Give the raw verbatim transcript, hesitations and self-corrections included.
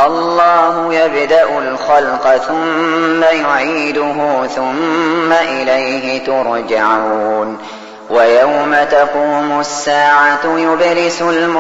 الله يبدأ الخلق ثم يعيده ثم إليه ترجعون ويوم تقوم الساعة يبلس المجرمون